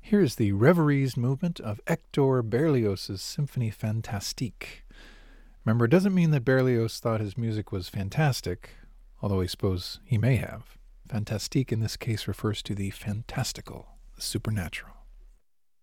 Here is the Reveries movement of Hector Berlioz's Symphonie Fantastique. Remember, it doesn't mean that Berlioz thought his music was fantastic, although I suppose he may have. Fantastique in this case refers to the fantastical, the supernatural.